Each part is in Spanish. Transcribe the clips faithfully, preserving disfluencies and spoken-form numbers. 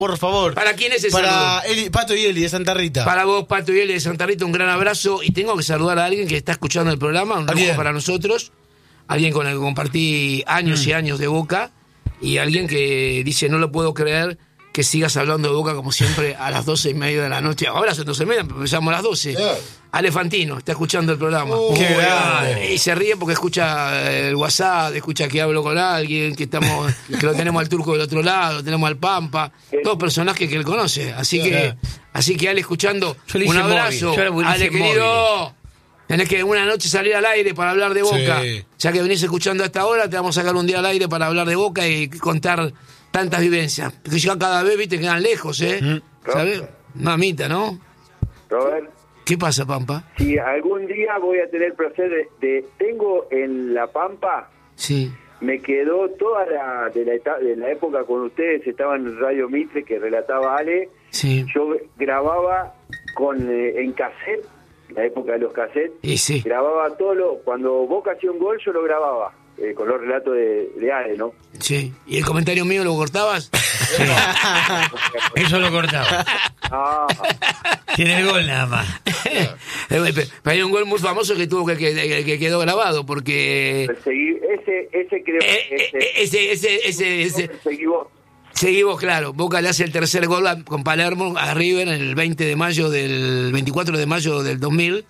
Por favor. ¿Para quién es ese Para saludo? Eli, Pato y Eli de Santa Rita. Para vos, Pato y Eli de Santa Rita, un gran abrazo. Y tengo que saludar a alguien que está escuchando el programa, un lujo para nosotros. Alguien con el que compartí años mm. y años de Boca. Y alguien que dice, no lo puedo creer que sigas hablando de Boca como siempre a las doce y media de la noche. Ahora son doce y media, empezamos a las doce. Yeah. Ale Fantino está escuchando el programa. Oh, qué grande. Y se ríe porque escucha el WhatsApp, escucha que hablo con alguien, que estamos, que lo tenemos al Turco del otro lado, tenemos al Pampa, todos personajes que él conoce. Así que, así que Ale escuchando, un abrazo. Ale querido, tenés que una noche salir al aire para hablar de Boca. Sí. Ya que venís escuchando a esta hora, te vamos a sacar un día al aire para hablar de Boca y contar tantas vivencias. Porque ya cada vez, viste, quedan lejos, ¿eh? Mm. ¿Sabes? Mamita, ¿no? Robert. ¿Qué pasa, Pampa? Si algún día voy a tener el placer de, de... Tengo en La Pampa... Sí. Me quedó toda la de la, etapa, de la época con ustedes, estaba en Radio Mitre, que relataba Ale. Sí. Yo grababa con eh, en cassette, la época de los cassettes. Y sí. Grababa todo lo... Cuando Boca hacía un gol, yo lo grababa. Eh, con los relatos de, de Ale, ¿no? Sí. ¿Y el comentario mío lo cortabas? Sí. Eso lo cortaba. Ah. Tiene el gol nada más. Pero hay un gol muy famoso que tuvo que, que, que quedó grabado porque... Perseguí, ese, ese creo eh, ese, ese, ese, ese, ese, perseguí vos. Seguimos, claro. Boca le hace el tercer gol con Palermo a River en el veinte de mayo del... veinticuatro de mayo del dos mil.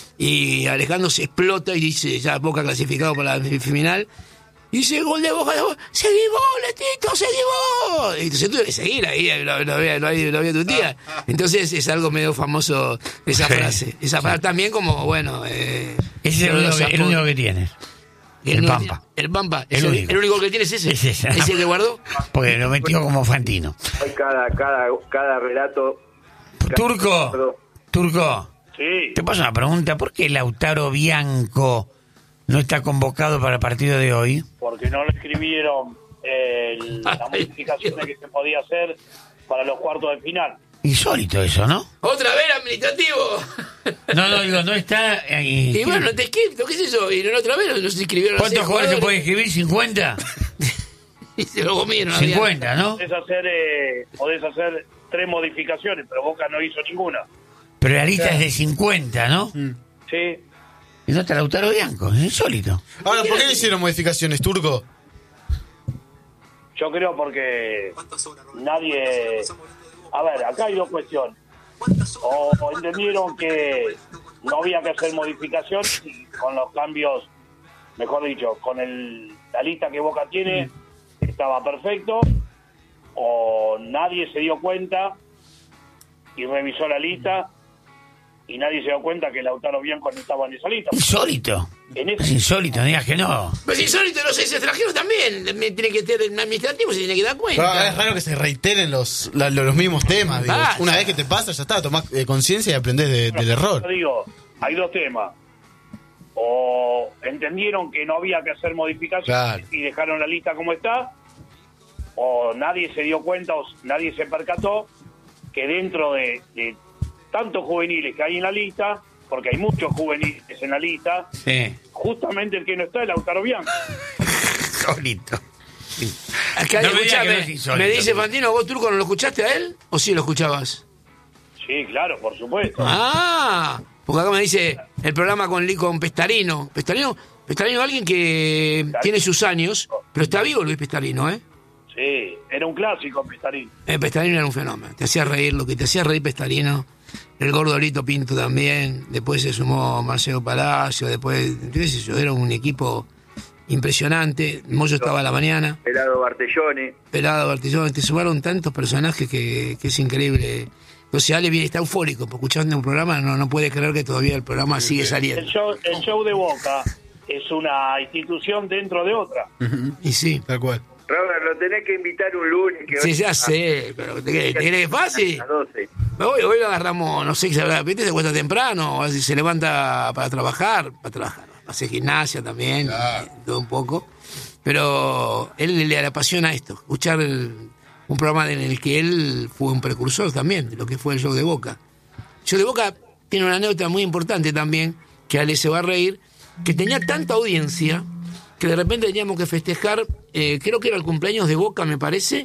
Y Alejandro se explota y dice, ya Boca clasificado para la semifinal, y dice, gol de Boca, de Boca, seguí vos, Letito, seguí vos. Y entonces tuve que seguir ahí, lo, lo, había, lo, había, lo había tu tía. Entonces es algo medio famoso esa frase. Esa frase también como, bueno... Eh, ese es el único, que, el único que tienes. El, el Pampa. El Pampa. El, el, único. el único que tienes es ese. Es ese. ¿Ese que guardó? Porque lo metió como Fantino. Cada, cada, cada relato... Turco, cada... Turco. Sí. Te paso una pregunta, ¿por qué Lautaro Bianco no está convocado para el partido de hoy? Porque no le escribieron eh, las modificaciones que se podía hacer para los cuartos de final. Insólito eso, ¿no? Otra vez administrativo. No, no, digo, no está ahí. Y bueno, no te escrito, ¿qué es eso? Y no otra vez no se inscribieron. ¿Cuántos jugadores se pueden escribir? ¿cincuenta? Y se lo comieron. cincuenta, ¿no? Podés hacer, eh, podés hacer tres modificaciones, pero Boca no hizo ninguna. Pero la lista, claro, es de cincuenta, ¿no? Mm. Sí. Y no está Lautaro Bianco, es insólito. Ahora, ¿por qué le hicieron modificaciones, Turco? Yo creo porque nadie... A ver, acá hay dos cuestiones. O entendieron que no había que hacer modificaciones y con los cambios, mejor dicho, con el, la lista que Boca tiene, estaba perfecto, o nadie se dio cuenta y revisó la lista y nadie se dio cuenta que Lautaro Bianco no estaba en esa lista. Insólito. En ese... Es insólito, no digas que no. Pues insólito, los seis extranjeros también. Tiene que tener un administrativo, se tiene que dar cuenta. Pero es raro que se reiteren los, la, los mismos temas. Digo. Ah, Una vez que te pasa, ya está, tomás eh, conciencia y aprendés de, bueno, del error. Yo digo, hay dos temas. O entendieron que no había que hacer modificaciones, claro, y dejaron la lista como está, o nadie se dio cuenta, o nadie se percató que dentro de, de tantos juveniles que hay en la lista, porque hay muchos juveniles en la lista, sí, justamente el que no está es Lautaro Bianco. Solito. Sí. Acá, No escuchame, me, no insólito, me dice pero... Fantino, ¿vos, Turco, no lo escuchaste a él? ¿O sí lo escuchabas? Sí, claro, por supuesto. Ah, porque acá me dice el programa con, con Pestarino. Pestarino, Pestarino es alguien que Pestarino tiene sus años, pero está vivo Luis Pestarino, ¿eh? Sí, era un clásico Pestarino. Eh, Pestarino era un fenómeno, te hacía reír, lo que te hacía reír Pestarino. El Gordolito Pinto también, después se sumó Marcelo Palacio, después, qué sé yo, era un equipo impresionante. Moyo estaba a la mañana. Pelado Bartellone. Pelado Bartellone, te sumaron tantos personajes que, que es increíble. Entonces Ale viene, está eufórico, porque escuchando un programa no, no puede creer que todavía el programa sigue saliendo. El show, el show de Boca es una institución dentro de otra. Uh-huh. Y sí. Tal cual. Robert, lo tenés que invitar un lunes. Que sí, hoy... ya sé, pero ¿te crees que es fácil? A las doce. Hoy, hoy lo agarramos, no sé, se se cuesta temprano, se levanta para trabajar, para trabajar, hace gimnasia también, claro, todo un poco. Pero él le, le apasiona esto, escuchar el, un programa en el que él fue un precursor también, de lo que fue el show de Boca. El show de Boca tiene una anécdota muy importante también, que Ale se va a reír, que tenía tanta audiencia que de repente teníamos que festejar, eh, creo que era el cumpleaños de Boca, me parece,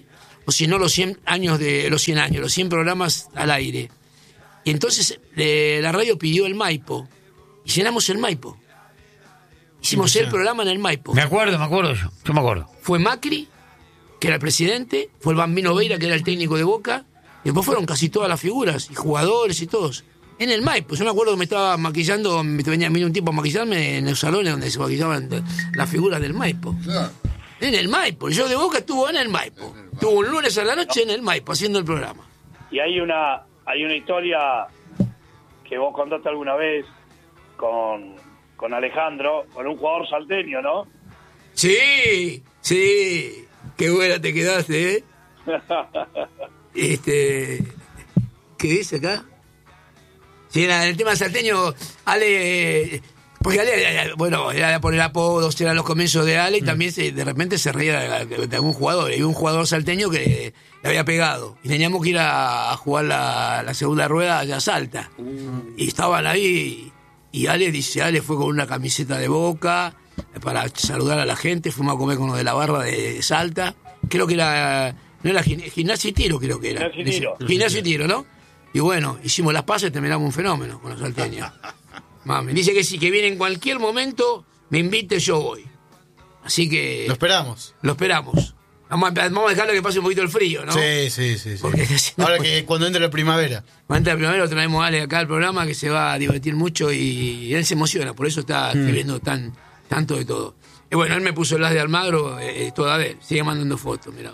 o si no los cien años de los cien años, los cien programas al aire. Y entonces eh, la radio pidió el Maipo y llenamos el Maipo. Hicimos el programa en el Maipo. Me acuerdo, me acuerdo yo, yo me acuerdo. Fue Macri, que era el presidente, fue el Bambino Veira, que era el técnico de Boca, y después fueron casi todas las figuras, y jugadores y todos. En el Maipo, yo me acuerdo que me estaba maquillando, me venía vino un tipo a maquillarme en los salones donde se maquillaban las figuras del Maipo. Claro. En el Maipo, el show de Boca estuvo en el Maipo. Estuvo un lunes a la noche en el Maipo haciendo el programa. Y hay una, hay una historia que vos contaste alguna vez con, con Alejandro, con un jugador salteño, ¿no? Sí, sí, qué buena te quedaste, ¿eh? este, ¿qué dice acá? Sí, en el tema salteño, Ale, porque Ale, bueno, era poner apodos, eran los comienzos de Ale, y también se, de repente se reía de, de algún jugador. Había un jugador salteño que le había pegado, y teníamos que ir a, a jugar la, la segunda rueda allá a Salta. Y estaban ahí, y Ale dice, Ale fue con una camiseta de Boca para saludar a la gente, fuimos a comer con los de la barra de Salta. Creo que era, no era Gimnasia y Tiro, creo que era. Gimnasia y Tiro. Gimnasia y Tiro, ¿no? Y bueno, hicimos las pases y terminamos un fenómeno con los salteños. Mami, dice que si que viene en cualquier momento, me invite, yo voy. Así que... Lo esperamos. Lo esperamos. Vamos a, vamos a dejarlo que pase un poquito el frío, ¿no? Sí, sí, sí. sí. Porque, si no, ahora que cuando entre la primavera. Cuando entre la primavera lo traemos a Ale acá al programa, que se va a divertir mucho y él se emociona, por eso está mm. escribiendo tan, tanto de todo. Y bueno, él me puso el as de Almagro, eh, toda vez. Sigue mandando fotos, mirá.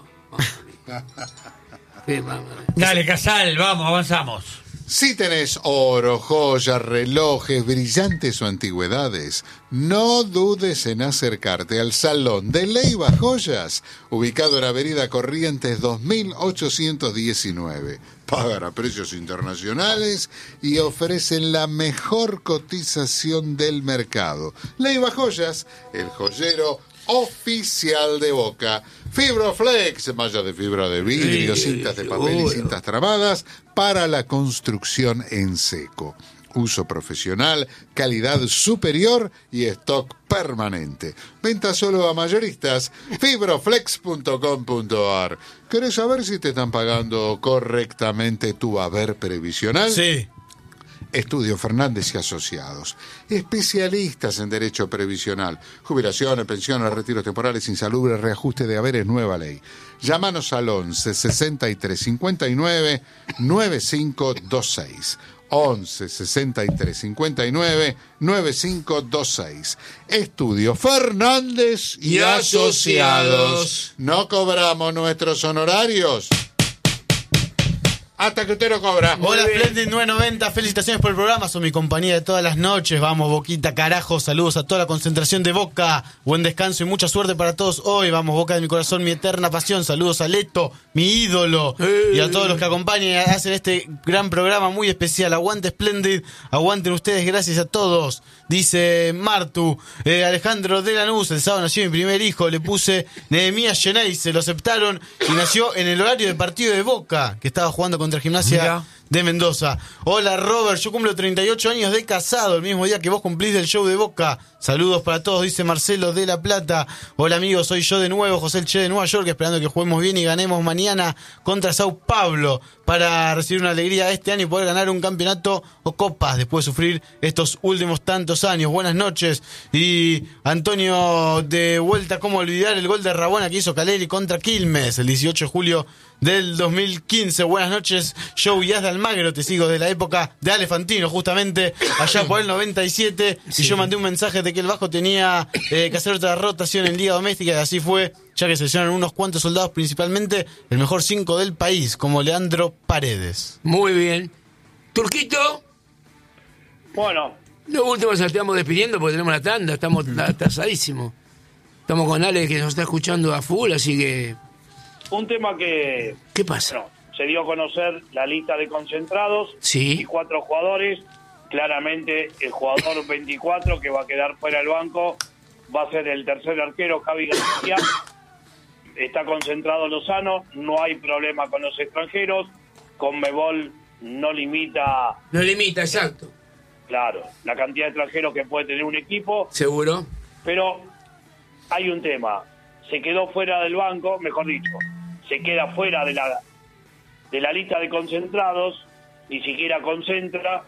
Sí, dale, Casal, vamos, avanzamos. Si tenés oro, joyas, relojes, brillantes o antigüedades, no dudes en acercarte al Salón de Leiva Joyas, ubicado en Avenida Corrientes dos mil ochocientos diecinueve. Pagan a precios internacionales y ofrecen la mejor cotización del mercado. Leiva Joyas, el joyero oficial de Boca. Fibroflex, malla de fibra de vidrio, cintas de papel y cintas tramadas para la construcción en seco. Uso profesional, calidad superior y stock permanente. Venta solo a mayoristas. Fibroflex punto com punto a r. ¿Querés saber si te están pagando correctamente tu haber previsional? Sí. Estudio Fernández y Asociados, especialistas en derecho previsional, jubilaciones, pensiones, retiros temporales, insalubres, reajuste de haberes, nueva ley. Llámanos al once sesenta y tres cincuenta y nueve noventa y cinco veintiséis. once sesenta y tres cincuenta y nueve noventa y cinco veintiséis. Estudio Fernández y, y Asociados. No cobramos nuestros honorarios hasta que usted lo cobra. Hola, Splendid nueve noventa, felicitaciones por el programa, son mi compañía de todas las noches. Vamos, Boquita, carajo, saludos a toda la concentración de Boca, buen descanso y mucha suerte para todos hoy. Vamos, Boca de mi corazón, mi eterna pasión. Saludos a Leto, mi ídolo, y a todos los que acompañan y hacen este gran programa muy especial. Aguante Splendid, aguanten ustedes, gracias a todos. Dice Martu, eh, Alejandro de Lanús, el sábado nació mi primer hijo, le puse Nehemías Geneis, se lo aceptaron y nació en el horario de partido de Boca, que estaba jugando contra Gimnasia Mira. de Mendoza. Hola Robert, yo cumplo treinta y ocho años de casado, el mismo día que vos cumplís del show de Boca. Saludos para todos, dice Marcelo de La Plata. Hola amigos, soy yo de nuevo, José el Che de Nueva York, esperando que juguemos bien y ganemos mañana contra Sao Paulo para recibir una alegría este año y poder ganar un campeonato o copas después de sufrir estos últimos tantos años. Buenas noches. Y Antonio de vuelta, ¿cómo olvidar el gol de Rabona que hizo Caleri contra Quilmes el dieciocho de julio del dos mil quince? Buenas noches, Joe Díaz de Almagro, te sigo de la época de Ale Fantino, justamente allá por el noventa y siete, sí. Y yo mandé un mensaje de que el Vasco tenía eh, que hacer otra rotación en Liga Doméstica, y así fue, ya que seleccionaron unos cuantos soldados, principalmente el mejor cinco del país, como Leandro Paredes. Muy bien. Turquito. Bueno. Lo último se estamos despidiendo porque tenemos la tanda, estamos atrasadísimos. Estamos con Ale que nos está escuchando a full, así que... Un tema que... ¿Qué pasa? Bueno, se dio a conocer la lista de concentrados. Sí. Y cuatro jugadores. Claramente el jugador veinticuatro que va a quedar fuera del banco va a ser el tercer arquero, Javi García. Está concentrado Lozano, no hay problema con los extranjeros. Conmebol no limita... No limita, exacto. Claro, la cantidad de extranjeros que puede tener un equipo. Seguro. Pero hay un tema. Se quedó fuera del banco, mejor dicho, se queda fuera de la de la lista de concentrados, ni siquiera concentra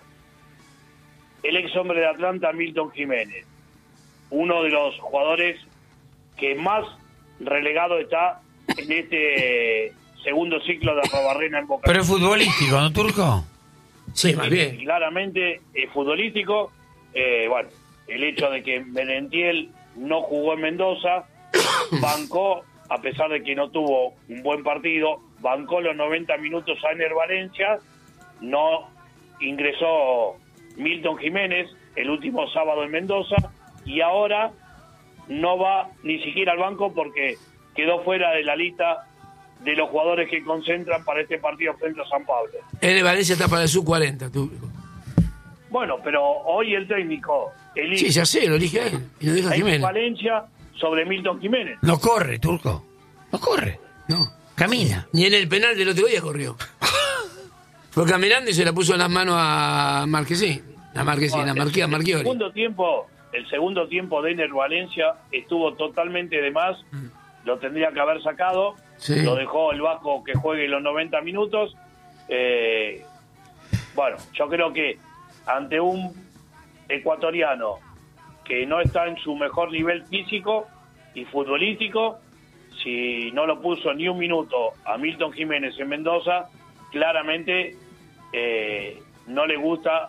el ex hombre de Atlanta, Milton Jiménez, uno de los jugadores que más relegado está en este segundo ciclo de Arrobarrena en Boca. Pero es futbolístico, ¿no, Turco? Sí, más bien. Claramente es futbolístico. Eh, bueno, el hecho de que Merentiel no jugó en Mendoza, bancó, a pesar de que no tuvo un buen partido, bancó los noventa minutos a Ener Valencia, no ingresó Milton Jiménez el último sábado en Mendoza, y ahora no va ni siquiera al banco porque quedó fuera de la lista de los jugadores que concentran para este partido frente a San Pablo. Ener Valencia está para el sub cuarenta, tú. Bueno, pero hoy el técnico elige Sí, ya sé, lo elige a él. Y lo deja a Jiménez. Valencia sobre Milton Jiménez. No corre, Turco. No corre. No. Camina. Ni en el penal del otro día corrió. Fue caminando y se la puso en las manos a Marquesín. A Marquesín, a Marquí, a Marchiori. El segundo tiempo, el segundo tiempo de Ener Valencia estuvo totalmente de más. Lo tendría que haber sacado. Sí. Lo dejó el Vasco que juegue los noventa minutos. Eh, bueno, yo creo que ante un ecuatoriano que no está en su mejor nivel físico y futbolístico, si no lo puso ni un minuto a Milton Jiménez en Mendoza, claramente eh, no le gusta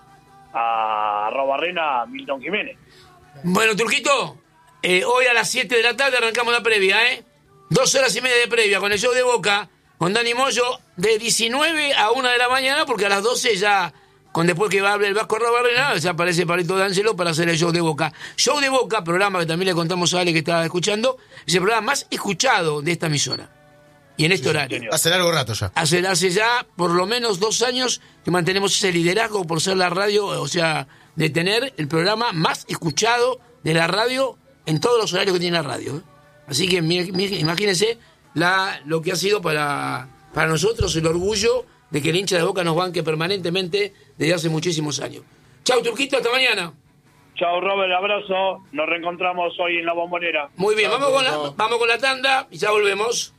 a Arrobarrena a Milton Jiménez. Bueno, Turquito, eh, hoy a las siete de la tarde arrancamos la previa, ¿eh? Dos horas y media de previa con el show de Boca, con Dani Moyo, de diecinueve a una de la mañana, porque a las doce ya, con después que va a hablar el Vasco Arrobarrena, ya aparece Palito D'Angelo para hacer el show de Boca. Show de Boca, programa que también le contamos a Ale que estaba escuchando, es el programa más escuchado de esta emisora. Y en este horario. Hace largo rato ya. Hace, hace ya por lo menos dos años que mantenemos ese liderazgo por ser la radio, o sea, de tener el programa más escuchado de la radio en todos los horarios que tiene la radio. ¿eh? Así que mi, mi, imagínense la, lo que ha sido para, para nosotros el orgullo de que el hincha de Boca nos banque permanentemente desde hace muchísimos años. Chau, Turquito, hasta mañana. Chao, Robert, abrazo. Nos reencontramos hoy en La Bombonera. Muy bien, Chau, vamos, con la, Turco. vamos con la tanda y ya volvemos.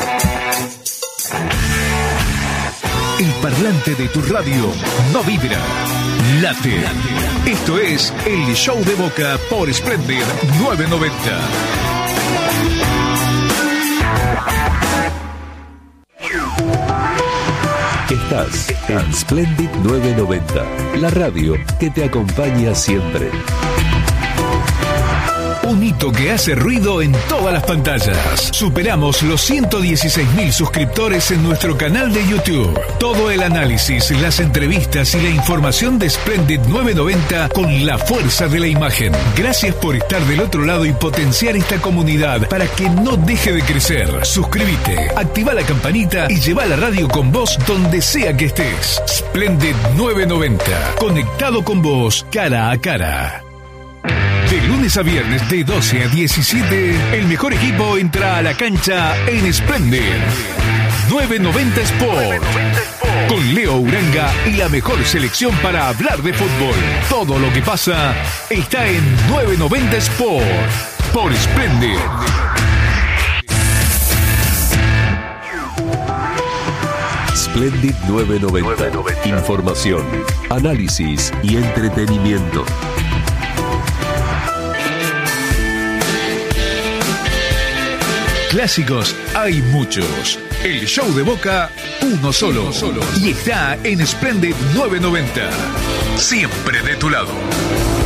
El parlante de tu radio no vibra, late. Esto es el show de Boca por Splendid novecientos noventa. Estás en Splendid novecientos noventa, la radio que te acompaña siempre. Un hito que hace ruido en todas las pantallas. Superamos los ciento dieciséis mil suscriptores en nuestro canal de YouTube. Todo el análisis, las entrevistas y la información de Splendid novecientos noventa con la fuerza de la imagen. Gracias por estar del otro lado y potenciar esta comunidad para que no deje de crecer. Suscríbete, activa la campanita y lleva la radio con vos donde sea que estés. Splendid novecientos noventa, conectado con vos cara a cara. De lunes a viernes de doce a diecisiete, el mejor equipo entra a la cancha en Splendid novecientos noventa Sport. Con Leo Uranga y la mejor selección para hablar de fútbol. Todo lo que pasa está en novecientos noventa Sport. Por Splendid. Splendid novecientos noventa. Información, análisis y entretenimiento. Clásicos hay muchos. El show de Boca, uno solo. Y está en Splendid novecientos noventa. Siempre de tu lado.